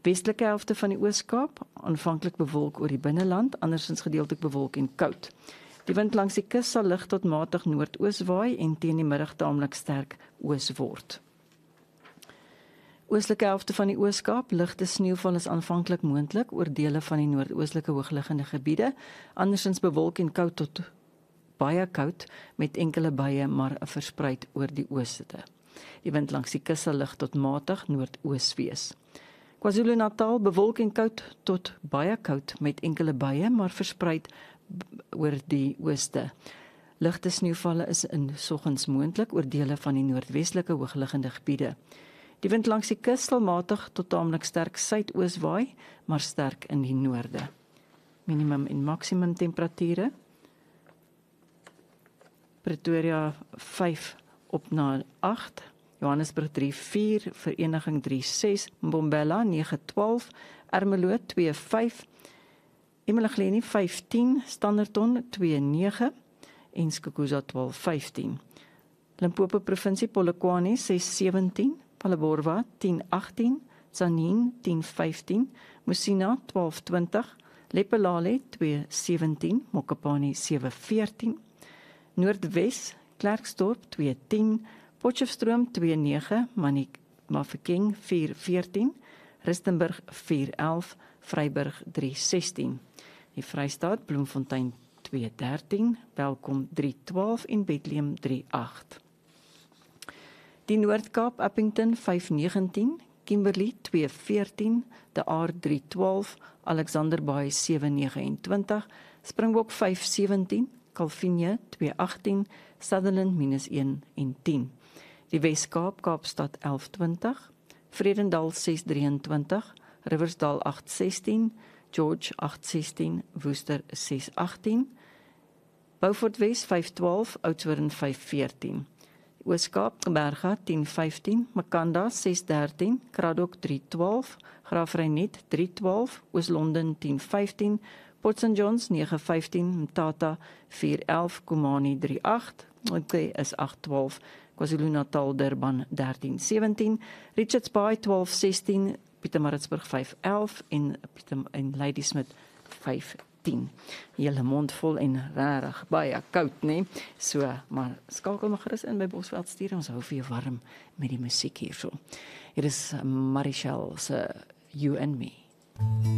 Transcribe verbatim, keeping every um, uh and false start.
Westelike helfte van die Oos-Kaap, aanvanklik bewolk oor die binneland, andersins gedeeltelik bewolk en koud. Die wind langs die kus sal lig tot matig noordoos waai en teen die middag taamlik sterk oos word. Oostelike helfte van die Oos-Kaap, ligte sneeuval is aanvanklik moontlik oor dele van die noordoostelike hoogliggende gebiede, andersins bewolk en koud tot baie koud met enkele buie maar verspreid oor die ooste. Die wind langs die kus sal lig tot matig noordoos wees. KwaZulu-Natal bewolk en koud tot baie koud met enkele buie maar verspreid oor die ooste. Ligte sneeuvalle is in soggens moontlik oor dele van die noordwestelike hoogliggende gebiede. Die wind langs die kus sal matig tot taamlik sterk suidoos waai, maar sterk in die noorde. Minimum en maksimum temperature. Pretoria vyf op na agt, Johannesburg drie vier, Vereniging drie ses, Mbombela nege twaalf, Ermelo twee vyf, eMalahleni vyf tien, Standerton twee nege en Skukuza twaalf vyftien. Limpopo provinsie Polokwane ses sewentien, Phalaborwa tien agttien, Tzaneen tien vyftien, Musina twaalf twintig, Lepelale twee sewentien, Mokopane sewe veertien, Noordwes Klerksdorp twee tien, Potchefstroom twee nege, Mafeking vier veertien, Rustenburg vier elf, Vryburg drie sestien. Die Vrystaat Bloemfontein twee dertien, Welkom drie twaalf en Bethlehem drie agt. Die Noord-Kaap Appington vyf negentien, Kimberley twee veertien, De Aar drie twaalf, Alexanderbaai sewe negenentwintig, Springbok vyf sewentien, Calvinia twee agttien, Sutherland minus een en tien. Die Wes-Kaap Kaapstad elf twintig, Vredendal ses drieëntwintig, Riversdal agt sestien, George agt sestien, Woester ses agttien, Beaufort Wes vyf twaalf, Oudtshoorn vyf veertien. Oos-Kaap Berga tien vyftien, Makanda ses dertien, Kraddock drie twaalf, Graafrenet drie twaalf, Oos-London tien vyftien, Port Saint Johns nege vyftien, Mthatha vier elf, Komani drie agt, OK is agt twaalf, KwaZulu-Natal Durban dertien sewentien, Richards Bay twaalf sestien, Pietermaritzburg vyf elf en Pieter en Ladysmith vyf tien. Hele mond vol en rarig baie koud, nee. So, maar skakel maar gerus in by Bosveld stuur, ons hou vir jou warm met die musiek hierso. Hier is Marichelle se You and Me.